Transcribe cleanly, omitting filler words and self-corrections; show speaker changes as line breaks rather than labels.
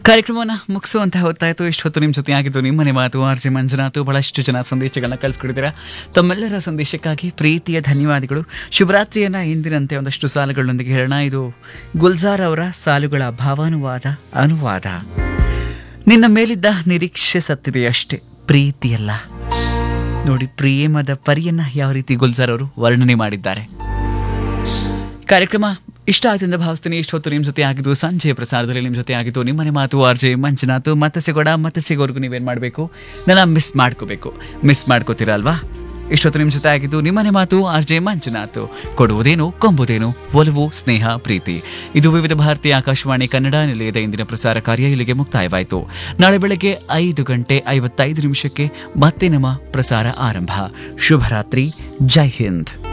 ಕಾರ್ಯಕ್ರಮವನ್ನು ಮುಗಿಸುವಂತ ಹೊತ್ತಾಯಿತು. ಇಷ್ಟೊತ್ತು ನಿಮ್ಮ ಜೊತೆ ಆಗಿದ್ದು ನಿಮ್ಮನೆ ಮಾತು ಆರ್ಜೆ ಮಂಜುನಾಥ್. ಬಹಳಷ್ಟು ಜನ ಸಂದೇಶಗಳನ್ನ ಕಳಿಸ್ಕೊಡಿದ್ದೀರಾ. ತಮ್ಮೆಲ್ಲರ ಸಂದೇಶಕ್ಕಾಗಿ ಪ್ರೀತಿಯ ಧನ್ಯವಾದಗಳು. ಶುಭರಾತ್ರಿಯನ್ನ ಇಂದಿನಂತೆ ಒಂದಷ್ಟು ಸಾಲುಗಳೊಂದಿಗೆ ಹೇಳೋಣ. ಇದು ಗುಲ್ಜಾರ್ ಅವರ ಸಾಲುಗಳ ಭಾವಾನುವಾದ ಅನುವಾದ. ನಿನ್ನ ಮೇಲಿದ್ದ ನಿರೀಕ್ಷೆ ಸತ್ತಿದೆಯಷ್ಟೇ, ಪ್ರೀತಿಯಲ್ಲ. ನೋಡಿ, ಪ್ರೇಮದ ಪರಿಯನ್ನ ಯಾವ ರೀತಿ ಗುಲ್ಜಾರ್ ಅವರು ವರ್ಣನೆ ಮಾಡಿದ್ದಾರೆ. ಕಾರ್ಯಕ್ರಮ ಇಷ್ಟ ಆಯ್ತು ಎಂದು ಭಾವಿಸ್ತೀನಿ. ಇಷ್ಟೊತ್ತು ನಿಮ್ಮ ಜೊತೆ ಆಗಿದ್ದು ಸಂಜೆಯ ಪ್ರಸಾರದಲ್ಲಿ ನಿಮ್ಮ ಜೊತೆ ಆಗಿದ್ದು ನಿಮ್ಮನೆ ಮಾತು ಆರ್ಜೆ ಮಂಜುನಾಥ್. ಮತ್ತೆ ಸಿಗೋವರೆಗೂ ನೀವೇನು ಮಾಡಬೇಕು, ನನ್ನ ಮಿಸ್ ಮಾಡ್ಕೋತೀರಾ ಅಲ್ವಾ? ಇಷ್ಟೊತ್ತು ನಿಮ್ಮ ಜೊತೆ ಆಗಿದ್ದು ನಿಮ್ಮನೆ ಮಾತು ಆರ್ಜೆ ಮಂಜುನಾಥ್. ಕೊಡುವುದೇನು ಕೊಂಬುದೇನು, ಒಲವು ಸ್ನೇಹ ಪ್ರೀತಿ. ಇದು ವಿವಿಧ ಭಾರತೀಯ ಆಕಾಶವಾಣಿ ಕನ್ನಡ ನಿಲಯದ ಇಂದಿನ ಪ್ರಸಾರ ಕಾರ್ಯ ಇಲ್ಲಿಗೆ ಮುಕ್ತಾಯವಾಯಿತು. ನಾಳೆ ಬೆಳಗ್ಗೆ 5:55 ಮತ್ತೆ ನಮ್ಮ ಪ್ರಸಾರ ಆರಂಭ. ಶುಭರಾತ್ರಿ. ಜೈ ಹಿಂದ್.